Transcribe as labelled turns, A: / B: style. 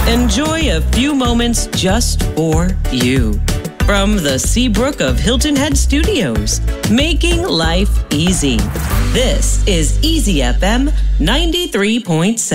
A: Enjoy a few moments just for you. From the Seabrook of Hilton Head Studios, making life easy. This is Easy FM 93.7.